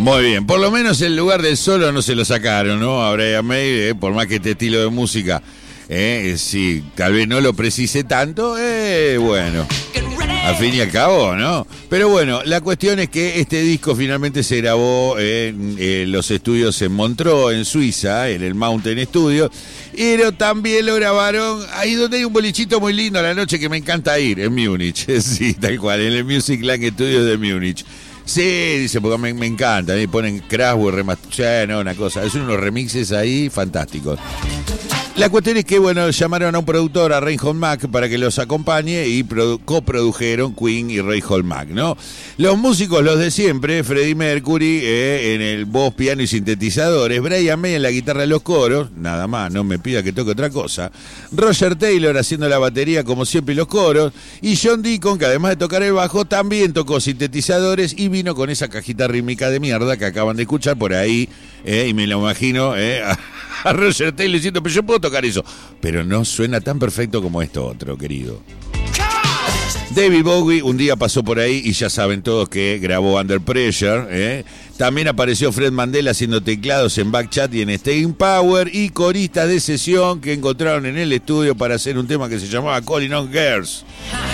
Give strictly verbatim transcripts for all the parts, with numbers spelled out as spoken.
Muy bien, por lo menos el lugar del solo no se lo sacaron, ¿no? A Brian May, eh, por más que este estilo de música, eh, sí, tal vez no lo precise tanto, eh, bueno, al fin y al cabo, ¿no? Pero bueno, la cuestión es que este disco finalmente se grabó en eh, los estudios en Montreux, en Suiza, en el Mountain Studio, pero también lo grabaron ahí donde hay un bolichito muy lindo a la noche que me encanta ir, en Múnich, sí, tal cual, en el Musicland Studios de Múnich. Sí, dice, porque me, me encanta, me ponen Kraftwerk, remaster, no, una cosa, es unos remixes ahí fantásticos. La cuestión es que, bueno, llamaron a un productor, a Reinhold Mack, para que los acompañe y produ- coprodujeron Queen y Reinhold Mack, ¿no? Los músicos, los de siempre, Freddie Mercury eh, en el voz, piano y sintetizadores, Brian May en la guitarra y los coros, nada más, no me pida que toque otra cosa, Roger Taylor haciendo la batería como siempre y los coros, y John Deacon, que además de tocar el bajo, también tocó sintetizadores y vino con esa cajita rítmica de mierda que acaban de escuchar por ahí, eh, y me lo imagino, eh, a, a Roger Taylor diciendo, pero yo puedo tocar eso, pero no suena tan perfecto como esto otro, querido. David Bowie un día pasó por ahí y ya saben todos que grabó Under Pressure, ¿eh? También apareció Fred Mandel haciendo teclados en Backchat y en Staying Power, y coristas de sesión que encontraron en el estudio para hacer un tema que se llamaba Calling on Girls.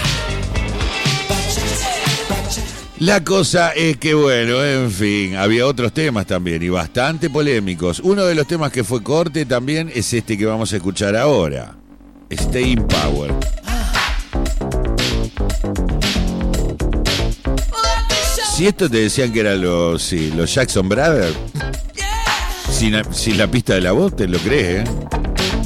La cosa es que, bueno, en fin, había otros temas también y bastante polémicos. Uno de los temas que fue corte también es este que vamos a escuchar ahora, Staying Power. Si esto te decían que eran los, sí, los Jackson Brothers, sin, sin la pista de la voz, te lo crees, ¿eh?